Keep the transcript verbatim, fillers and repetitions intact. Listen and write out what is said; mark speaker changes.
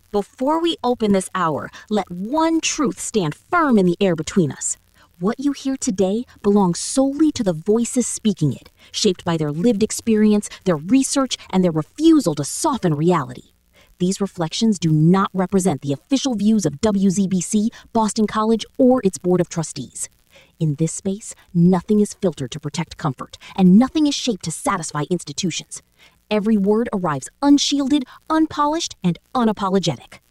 Speaker 1: Before we open this hour, let one truth stand firm in the air between us. What you hear today belongs solely to the voices speaking it, shaped by their lived experience, their research, and their refusal to soften reality. These reflections do not represent the official views of W Z B C, Boston College, or its Board of Trustees. In this space, nothing is filtered to protect comfort, and nothing is shaped to satisfy institutions. Every word arrives unshielded, unpolished, and unapologetic.